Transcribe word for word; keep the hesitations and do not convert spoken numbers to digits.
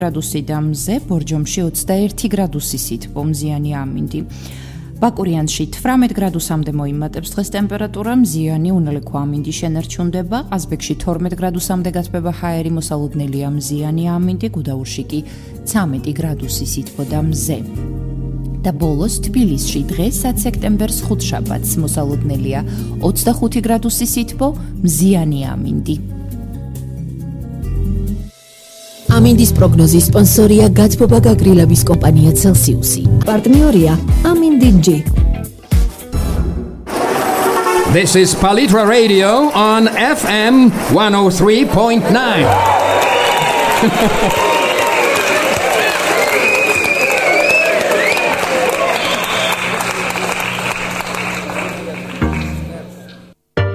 გრადუსი და მზე, ბორჯომში ოცდაერთი გრადუსი სითბო, მზიანი ამინდი. ბაკურიანში თვრამეტ გრადუსამდე მოიმატებს დღეს ტემპერატურა, მზიანი უნელექო ამინდი შენარჩუნდება, ყაზბეგში თორმეტ გრადუსამდე გათბება ჰაერი, მოსალოდნელია მზიანი ამინდი, გუდაურში კი ცამეტი გრადუსი სითბო და მზე. და ბოლოს თბილისში დღეს საათი სექტემბერს ხუთშაბათს მოსალოდნელია ოცდახუთი გრადუსი სითბო, მზიანი ამინდი. ამინდის პროგნოზის სპონსორია გათბობა გაგრილების კომპანია Celsius. პარტნიორია ამინდი ჯი. This is Palitra Radio on F M one oh three point nine.